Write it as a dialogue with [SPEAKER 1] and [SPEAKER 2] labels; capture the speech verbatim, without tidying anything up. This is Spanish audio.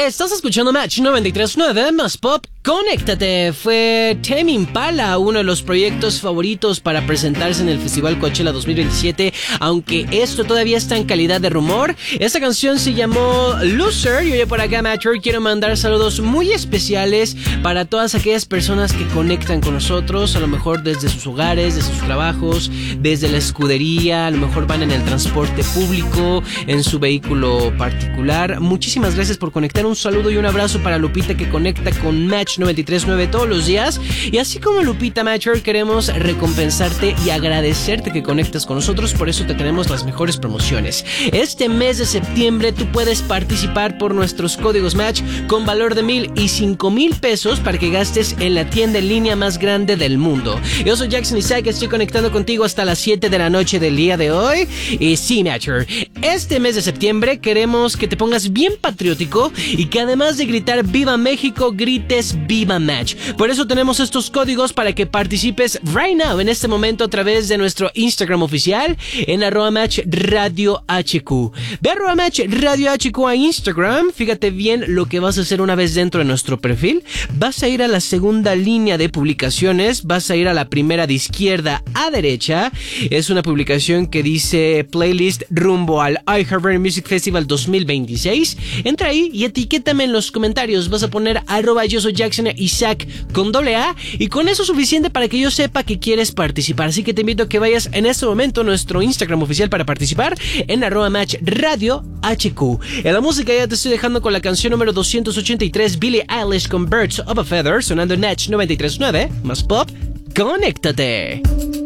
[SPEAKER 1] Estás escuchando Match noventa y tres punto nueve más Pop. Conéctate. Fue Tame Impala, uno de los proyectos favoritos para presentarse en el Festival Coachella dos mil veintisiete, aunque esto todavía está en calidad de rumor. Esta canción se llamó Loser. Y oye, por acá, Matcher, quiero mandar saludos muy especiales para todas aquellas personas que conectan con nosotros, a lo mejor desde sus hogares, desde sus trabajos, desde la escudería, a lo mejor van en el transporte público, en su vehículo particular. Muchísimas gracias por conectar. Un saludo y un abrazo para Lupita, que conecta con Match noventa y tres punto nueve todos los días. Y así como Lupita, Matcher, queremos recompensarte y agradecerte que conectas con nosotros. Por eso te tenemos las mejores promociones. Este mes de septiembre tú puedes participar por nuestros códigos Match con valor de mil y cinco mil pesos para que gastes en la tienda en línea más grande del mundo. Yo soy Jackson Isaac, estoy conectando contigo hasta las siete de la noche del día de hoy. Y sí, Matcher, este mes de septiembre queremos que te pongas bien patriótico y que además de gritar Viva México, grites Viva Match. Por eso tenemos estos códigos para que participes right now, en este momento, a través de nuestro Instagram oficial en arroba Match Radio H Q. Ve arroba Match Radio H Q a Instagram. Fíjate bien lo que vas a hacer una vez dentro de nuestro perfil. Vas a ir a la segunda línea de publicaciones, vas a ir a la primera de izquierda a derecha. Es una publicación que dice Playlist rumbo al iHeartRadio Music Festival dos mil veintiséis. Entra ahí y etiquétame en los comentarios. Vas a poner arroba yo soy Jackson Isaac con doble A, y con eso es suficiente para que yo sepa que quieres participar. Así que te invito a que vayas en este momento a nuestro Instagram oficial para participar en arroba Match Radio H Q. En la música ya te estoy dejando con la canción número doscientos ochenta y tres, Billie Eilish con Birds of a Feather, sonando en Match noventa y tres punto nueve más Pop. Conéctate.